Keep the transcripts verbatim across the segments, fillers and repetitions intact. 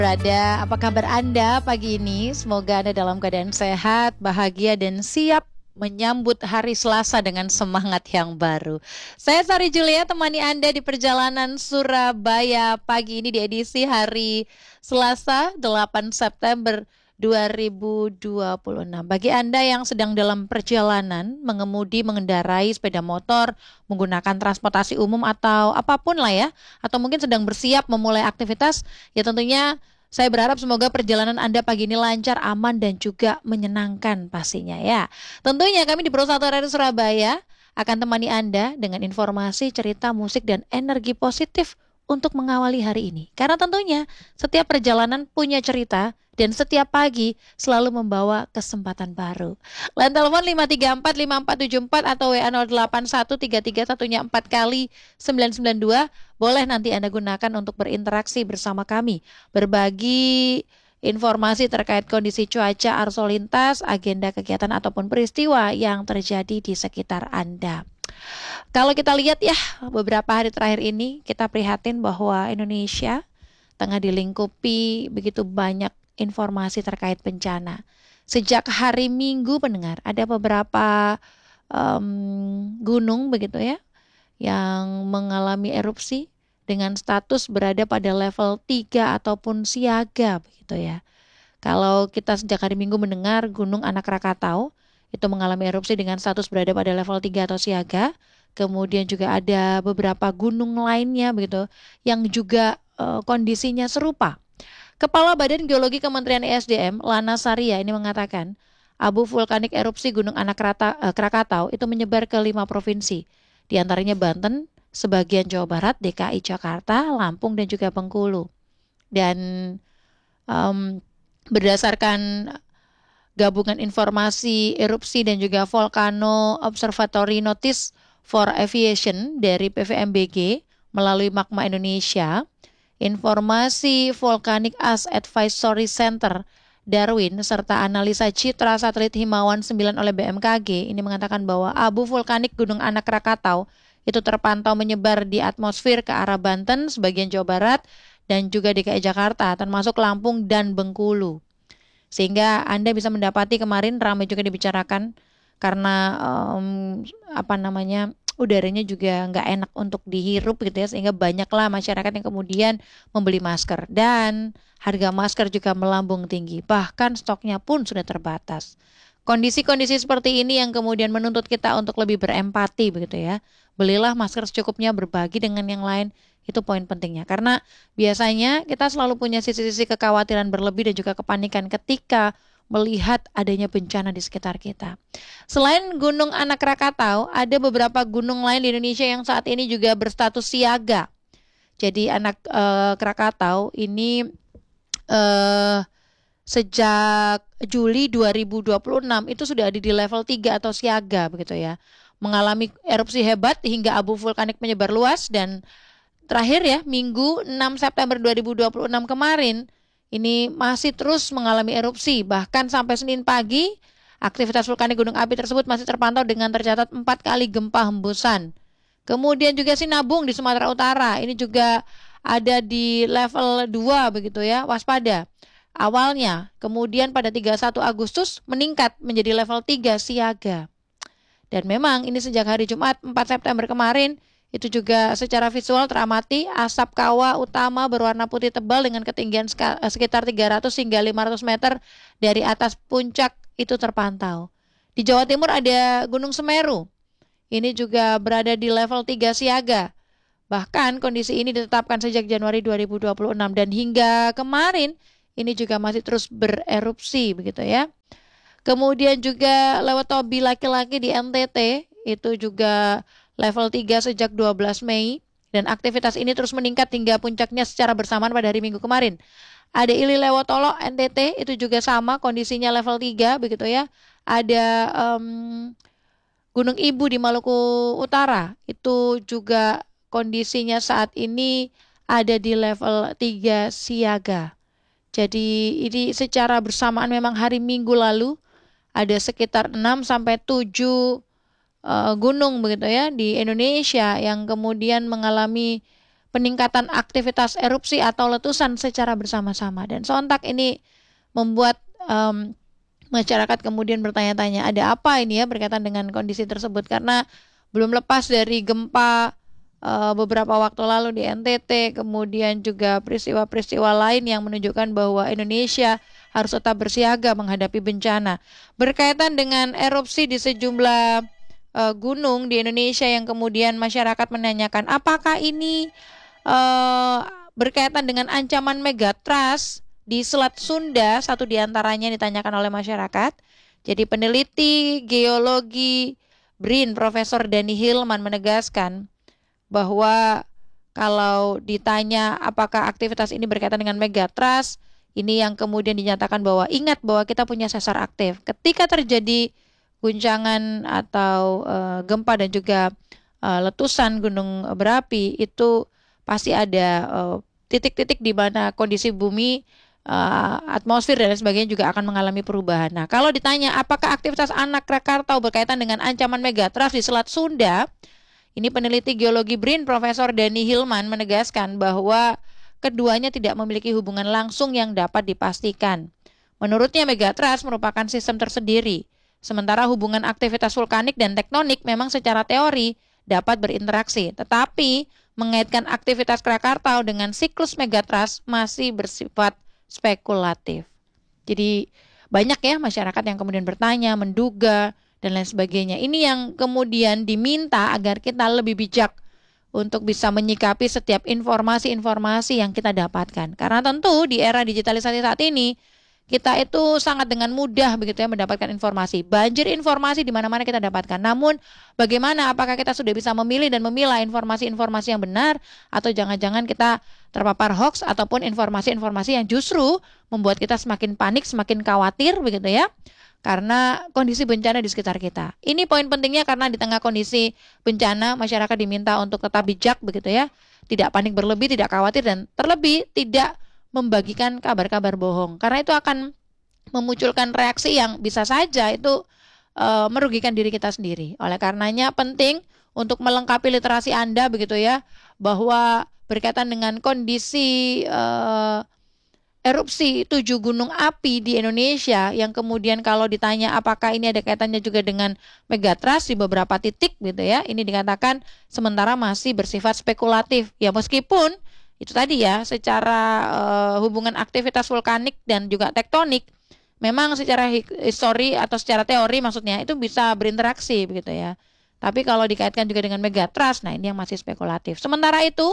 Berada, apa kabar Anda pagi ini? Semoga Anda dalam keadaan sehat, bahagia, dan siap menyambut hari Selasa dengan semangat yang baru. Saya Sari Julia, temani Anda di perjalanan Surabaya pagi ini di edisi hari Selasa delapan September dua ribu dua puluh enam. Bagi Anda yang sedang dalam perjalanan, mengemudi, mengendarai sepeda motor, menggunakan transportasi umum atau apapun lah ya, atau mungkin sedang bersiap memulai aktivitas, ya tentunya saya berharap semoga perjalanan Anda pagi ini lancar, aman, dan juga menyenangkan pastinya ya. Tentunya kami di Pro satu R R Surabaya akan temani Anda dengan informasi, cerita, musik, dan energi positif untuk mengawali hari ini. Karena tentunya setiap perjalanan punya cerita dan setiap pagi selalu membawa kesempatan baru. Line telepon lima tiga empat lima empat tujuh empat atau W A nol delapan satu tiga tiga satunya empat kali sembilan sembilan dua. Boleh nanti Anda gunakan untuk berinteraksi bersama kami, berbagi informasi terkait kondisi cuaca, arus lalu lintas, agenda kegiatan ataupun peristiwa yang terjadi di sekitar Anda. Kalau kita lihat ya, beberapa hari terakhir ini kita prihatin bahwa Indonesia tengah dilingkupi begitu banyak informasi terkait bencana. Sejak hari Minggu pendengar, ada beberapa um, gunung begitu ya, yang mengalami erupsi dengan status berada pada level tiga ataupun siaga begitu ya. Kalau kita sejak hari Minggu mendengar Gunung Anak Rakatau itu mengalami erupsi dengan status berada pada level tiga atau siaga. Kemudian juga ada beberapa gunung lainnya begitu yang juga uh, kondisinya serupa. Kepala Badan Geologi Kementerian E S D M, Lana Saria ini mengatakan, abu vulkanik erupsi Gunung Anak Rata, uh, Krakatau itu menyebar ke lima provinsi. Di antaranya Banten, sebagian Jawa Barat, D K I Jakarta, Lampung, dan juga Bengkulu. Dan um, berdasarkan gabungan informasi erupsi dan juga Volcano Observatory Notice for Aviation dari P V M B G melalui Magma Indonesia, informasi Volcanic Ash Advisory Center Darwin serta analisa citra satelit Himawan sembilan oleh B M K G ini mengatakan bahwa abu vulkanik Gunung Anak Rakatau itu terpantau menyebar di atmosfer ke arah Banten, sebagian Jawa Barat, dan juga D K I Jakarta, termasuk Lampung dan Bengkulu. Sehingga Anda bisa mendapati kemarin ramai juga dibicarakan karena um, apa namanya udaranya juga nggak enak untuk dihirup gitu ya, sehingga banyaklah masyarakat yang kemudian membeli masker dan harga masker juga melambung tinggi, bahkan stoknya pun sudah terbatas. Kondisi-kondisi seperti ini yang kemudian menuntut kita untuk lebih berempati begitu ya. Belilah masker secukupnya, berbagi dengan yang lain, itu poin pentingnya. Karena biasanya kita selalu punya sisi-sisi kekhawatiran berlebih dan juga kepanikan ketika melihat adanya bencana di sekitar kita. Selain Gunung Anak Rakatau, ada beberapa gunung lain di Indonesia yang saat ini juga berstatus siaga. Jadi Anak uh, Krakatau ini uh, sejak Juli dua ribu dua puluh enam itu sudah ada di level tiga atau siaga begitu ya. Mengalami erupsi hebat hingga abu vulkanik menyebar luas, dan terakhir ya Minggu enam September dua ribu dua puluh enam kemarin ini masih terus mengalami erupsi. Bahkan sampai Senin pagi aktivitas vulkanik gunung api tersebut masih terpantau dengan tercatat empat kali gempa hembusan. Kemudian juga Sinabung di Sumatera Utara ini juga ada di level dua begitu ya, waspada awalnya. Kemudian pada tiga puluh satu Agustus meningkat menjadi level tiga siaga. Dan memang ini sejak hari Jumat empat September kemarin itu juga secara visual teramati asap kawah utama berwarna putih tebal dengan ketinggian sekitar tiga ratus hingga lima ratus meter dari atas puncak itu terpantau. Di Jawa Timur ada Gunung Semeru. Ini juga berada di level tiga siaga. Bahkan kondisi ini ditetapkan sejak Januari dua ribu dua puluh enam dan hingga kemarin ini juga masih terus bererupsi begitu ya. Kemudian juga lewat Tobi laki-laki di N T T itu juga level tiga sejak dua belas Mei, dan aktivitas ini terus meningkat hingga puncaknya secara bersamaan pada hari Minggu kemarin. Ada Ili Lewotolo N T T itu juga sama kondisinya level tiga begitu ya. Ada um, Gunung Ibu di Maluku Utara itu juga kondisinya saat ini ada di level tiga siaga. Jadi ini secara bersamaan memang hari Minggu lalu ada sekitar enam sampai tujuh uh, gunung begitu ya di Indonesia yang kemudian mengalami peningkatan aktivitas erupsi atau letusan secara bersama-sama. Dan sontak ini membuat um, masyarakat kemudian bertanya-tanya, ada apa ini ya berkaitan dengan kondisi tersebut, karena belum lepas dari gempa uh, beberapa waktu lalu di N T T, kemudian juga peristiwa-peristiwa lain yang menunjukkan bahwa Indonesia harus tetap bersiaga menghadapi bencana. Berkaitan dengan erupsi di sejumlah uh, gunung di Indonesia yang kemudian masyarakat menanyakan apakah ini uh, berkaitan dengan ancaman megatrust di Selat Sunda, satu diantaranya ditanyakan oleh masyarakat. Jadi peneliti geologi B R I N Profesor Dani Hilman menegaskan bahwa kalau ditanya apakah aktivitas ini berkaitan dengan megatrust, ini yang kemudian dinyatakan bahwa ingat bahwa kita punya sesar aktif. Ketika terjadi guncangan atau uh, gempa dan juga uh, letusan gunung berapi, itu pasti ada uh, titik-titik di mana kondisi bumi, uh, atmosfer dan sebagainya juga akan mengalami perubahan. Nah, kalau ditanya apakah aktivitas anak Krakatau berkaitan dengan ancaman megatrust di Selat Sunda, ini peneliti geologi B R I N Profesor Dani Hilman menegaskan bahwa keduanya tidak memiliki hubungan langsung yang dapat dipastikan. Menurutnya megatrust merupakan sistem tersendiri, sementara hubungan aktivitas vulkanik dan tektonik memang secara teori dapat berinteraksi, tetapi mengaitkan aktivitas Krakatau dengan siklus megatrust masih bersifat spekulatif. Jadi banyak ya masyarakat yang kemudian bertanya, menduga, dan lain sebagainya. Ini yang kemudian diminta agar kita lebih bijak untuk bisa menyikapi setiap informasi-informasi yang kita dapatkan. Karena tentu di era digitalisasi saat ini, kita itu sangat dengan mudah begitu ya mendapatkan informasi. Banjir informasi di mana-mana kita dapatkan. Namun bagaimana, apakah kita sudah bisa memilih dan memilah informasi-informasi yang benar, atau jangan-jangan kita terpapar hoax ataupun informasi-informasi yang justru membuat kita semakin panik, semakin khawatir begitu ya, karena kondisi bencana di sekitar kita. Ini poin pentingnya, karena di tengah kondisi bencana masyarakat diminta untuk tetap bijak begitu ya, tidak panik berlebih, tidak khawatir, dan terlebih tidak membagikan kabar-kabar bohong, karena itu akan memunculkan reaksi yang bisa saja itu e, merugikan diri kita sendiri. Oleh karenanya penting untuk melengkapi literasi Anda begitu ya, bahwa berkaitan dengan kondisi e, erupsi tujuh gunung api di Indonesia, yang kemudian kalau ditanya apakah ini ada kaitannya juga dengan megatrust di beberapa titik gitu ya, ini dikatakan sementara masih bersifat spekulatif. Ya meskipun itu tadi ya, secara uh, hubungan aktivitas vulkanik dan juga tektonik memang secara histori atau secara teori maksudnya itu bisa berinteraksi begitu ya. Tapi kalau dikaitkan juga dengan megatrust, nah ini yang masih spekulatif. Sementara itu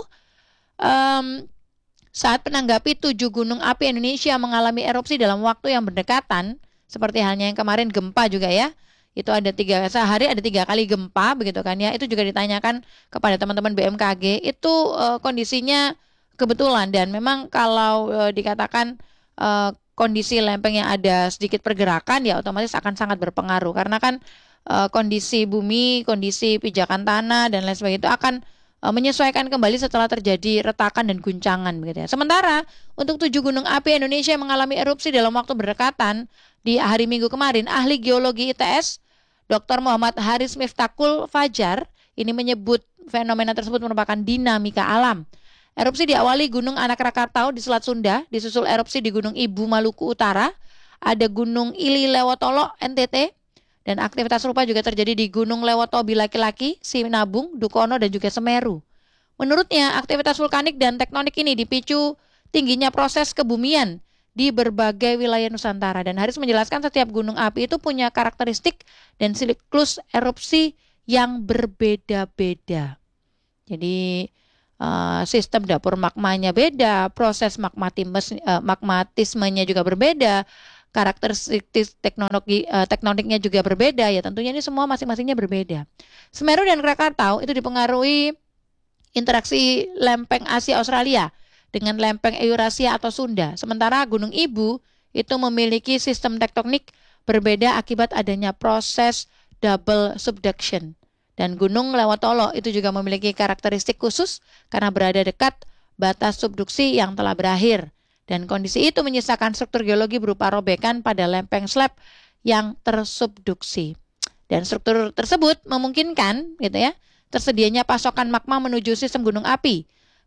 um, saat menanggapi tujuh gunung api Indonesia mengalami erupsi dalam waktu yang berdekatan, seperti halnya yang kemarin gempa juga ya, itu ada tiga, sehari ada tiga kali gempa begitu kan ya, itu juga ditanyakan kepada teman-teman B M K G, itu uh, kondisinya kebetulan, dan memang kalau uh, dikatakan uh, kondisi lempeng yang ada sedikit pergerakan ya otomatis akan sangat berpengaruh, karena kan uh, kondisi bumi, kondisi pijakan tanah dan lain sebagainya itu akan menyesuaikan kembali setelah terjadi retakan dan guncangan begitu ya. Sementara untuk tujuh gunung api Indonesia yang mengalami erupsi dalam waktu berdekatan di hari Minggu kemarin, ahli geologi I T S Doktor Muhammad Haris Miftakul Fajar ini menyebut fenomena tersebut merupakan dinamika alam. Erupsi diawali Gunung Anak Krakatau di Selat Sunda, disusul erupsi di Gunung Ibu Maluku Utara, ada Gunung Ili Lewotolo N T T, dan aktivitas serupa juga terjadi di Gunung Lewotobi Laki-Laki, Sinabung, Dukono, dan juga Semeru. Menurutnya, aktivitas vulkanik dan tektonik ini dipicu tingginya proses kebumian di berbagai wilayah Nusantara. Dan Haris menjelaskan setiap gunung api itu punya karakteristik dan siklus erupsi yang berbeda-beda. Jadi, uh, sistem dapur magmanya beda, proses magmatisme, uh, magmatismenya juga berbeda, karakteristik teknologi uh, tektoniknya juga berbeda ya, tentunya ini semua masing-masingnya berbeda. Semeru dan Krakatau itu dipengaruhi interaksi lempeng Asia Australia dengan lempeng Eurasia atau Sunda. Sementara Gunung Ibu itu memiliki sistem tektonik berbeda akibat adanya proses double subduction. Dan Gunung Lewotolo itu juga memiliki karakteristik khusus karena berada dekat batas subduksi yang telah berakhir. Dan kondisi itu menyisakan struktur geologi berupa robekan pada lempeng slab yang tersubduksi. Dan struktur tersebut memungkinkan gitu ya, tersedianya pasokan magma menuju sistem gunung api.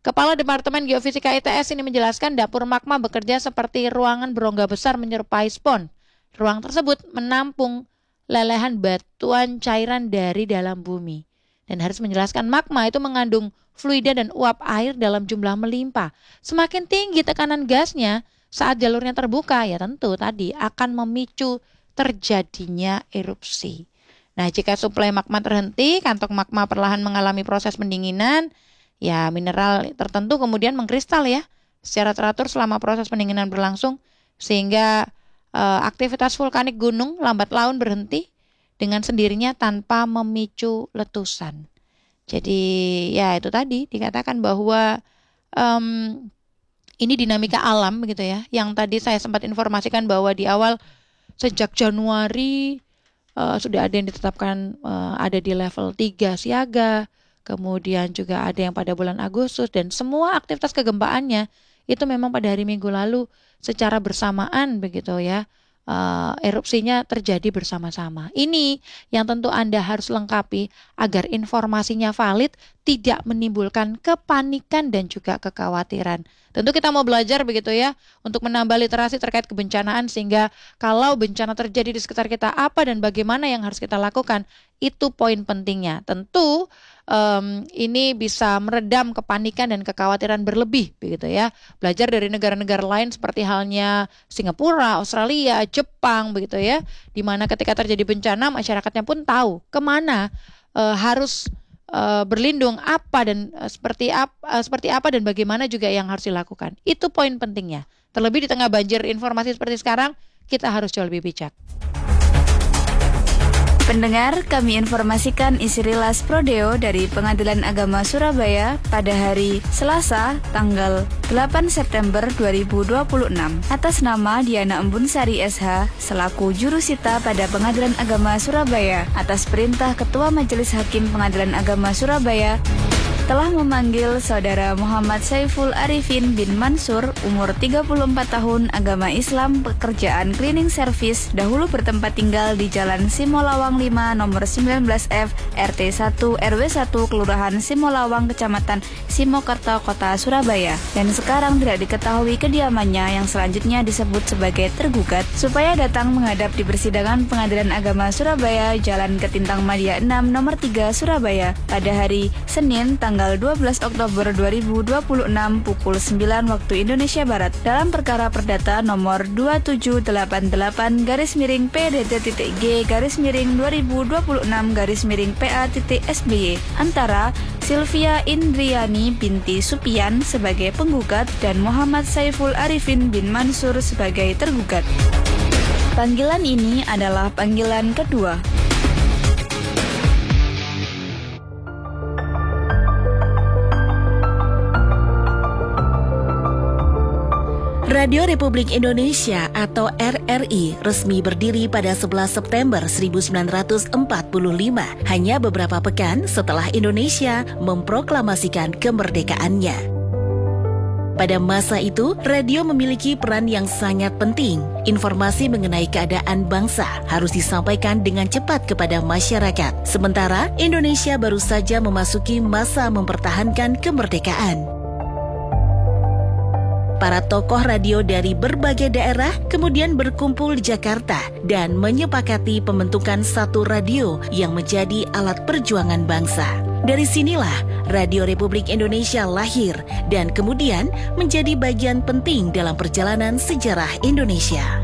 Kepala Departemen Geofisika I T S ini menjelaskan dapur magma bekerja seperti ruangan berongga besar menyerupai spons. Ruang tersebut menampung lelehan batuan cairan dari dalam bumi. Dan harus menjelaskan magma itu mengandung fluida dan uap air dalam jumlah melimpah. Semakin tinggi tekanan gasnya saat jalurnya terbuka, ya tentu tadi akan memicu terjadinya erupsi. Nah, jika suplai magma terhenti, kantong magma perlahan mengalami proses pendinginan, ya mineral tertentu kemudian mengkristal ya secara teratur selama proses pendinginan berlangsung, sehingga eh, aktivitas vulkanik gunung lambat laun berhenti dengan sendirinya tanpa memicu letusan. Jadi ya itu tadi dikatakan bahwa um, ini dinamika alam begitu ya. Yang tadi saya sempat informasikan bahwa di awal sejak Januari uh, sudah ada yang ditetapkan uh, ada di level tiga siaga. Kemudian juga ada yang pada bulan Agustus, dan semua aktivitas kegempaannya itu memang pada hari Minggu lalu secara bersamaan begitu ya. Uh, erupsinya terjadi bersama-sama. Ini yang tentu Anda harus lengkapi agar informasinya valid, tidak menimbulkan kepanikan dan juga kekhawatiran. Tentu kita mau belajar begitu ya untuk menambah literasi terkait kebencanaan, sehingga kalau bencana terjadi di sekitar kita apa dan bagaimana yang harus kita lakukan, itu poin pentingnya. Tentu um, ini bisa meredam kepanikan dan kekhawatiran berlebih begitu ya. Belajar dari negara-negara lain seperti halnya Singapura, Australia, Jepang begitu ya, di mana ketika terjadi bencana masyarakatnya pun tahu kemana uh, harus uh, berlindung, apa dan uh, seperti apa uh, seperti apa dan bagaimana juga yang harus dilakukan. Itu poin pentingnya. Terlebih di tengah banjir informasi seperti sekarang, kita harus jauh lebih bijak. Pendengar, kami informasikan isi rilas Prodeo dari Pengadilan Agama Surabaya pada hari Selasa, tanggal delapan September dua ribu dua puluh enam. Atas nama Diana Embunsari S H, selaku jurusita pada Pengadilan Agama Surabaya, atas perintah Ketua Majelis Hakim Pengadilan Agama Surabaya, telah memanggil Saudara Muhammad Saiful Arifin bin Mansur, umur tiga puluh empat tahun, agama Islam, pekerjaan cleaning service, dahulu bertempat tinggal di Jalan Simolawang lima, nomor sembilan belas F, R T satu, R W satu, Kelurahan Simolawang, Kecamatan Simokerto, Kota Surabaya, dan sekarang tidak diketahui kediamannya yang selanjutnya disebut sebagai tergugat, supaya datang menghadap di persidangan Pengadilan Agama Surabaya, Jalan Ketintang Madia enam, nomor tiga, Surabaya, pada hari Senin, tanggal tanggal dua belas Oktober dua ribu dua puluh enam pukul sembilan waktu Indonesia Barat dalam perkara perdata nomor dua tujuh delapan delapan garis miring P D T.G garis miring dua ribu dua puluh enam garis miring P A S B Y antara Sylvia Indriani binti Supian sebagai penggugat dan Muhammad Saiful Arifin bin Mansur sebagai tergugat. Panggilan ini adalah panggilan kedua. Radio Republik Indonesia atau R R I resmi berdiri pada sebelas September seribu sembilan ratus empat puluh lima, hanya beberapa pekan setelah Indonesia memproklamasikan kemerdekaannya. Pada masa itu, radio memiliki peran yang sangat penting. Informasi mengenai keadaan bangsa harus disampaikan dengan cepat kepada masyarakat. Sementara Indonesia baru saja memasuki masa mempertahankan kemerdekaan. Para tokoh radio dari berbagai daerah kemudian berkumpul di Jakarta dan menyepakati pembentukan satu radio yang menjadi alat perjuangan bangsa. Dari sinilah Radio Republik Indonesia lahir dan kemudian menjadi bagian penting dalam perjalanan sejarah Indonesia.